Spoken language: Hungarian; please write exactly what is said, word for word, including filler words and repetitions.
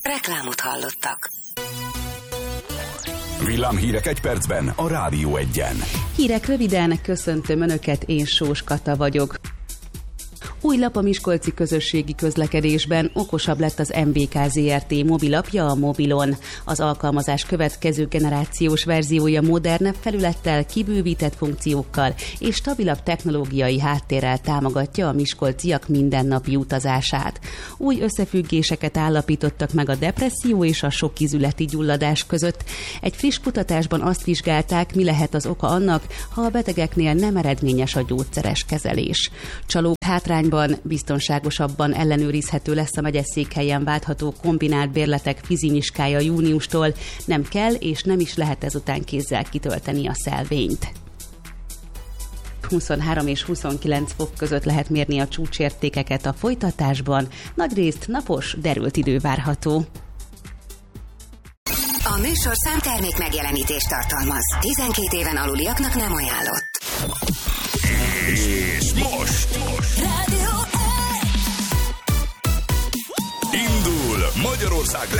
Reklámot hallottak. Villámhírek egy percben a Rádió Egyen. Hírek röviden, köszöntöm Önöket, én Sós Kata vagyok. Új lap a miskolci közösségi közlekedésben, okosabb lett az em vé ká zé er té mobilapja a mobilon. Az alkalmazás következő generációs verziója modernebb felülettel, kibővített funkciókkal és stabilabb technológiai háttérrel támogatja a miskolciak mindennapi utazását. Új összefüggéseket állapítottak meg a depresszió és a sokizületi gyulladás között. Egy friss kutatásban azt vizsgálták, mi lehet az oka annak, ha a betegeknél nem eredményes a gyógyszeres kezelés. Csalók hátrányban biztonságosabban ellenőrizhető lesz a megyeszékhelyen váltható kombinált bérletek fizimiskája júniustól. Nem kell és nem is lehet ezután kézzel kitölteni a szelvényt. huszonhárom és huszonkilenc fok között lehet mérni a csúcsértékeket a folytatásban. Nagyrészt napos, derült idő várható. A műsor számtermék megjelenítést tartalmaz. tizenkét éven aluliaknak nem ajánlott. És most, most. Rádió indul Magyarország